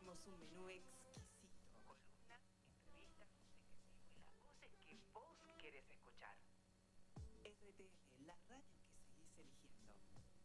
tenemos un menú exquisito. Columna, entrevistas, música en vivo y las voces que vos querés escuchar. RTN, la radio que seguís eligiendo.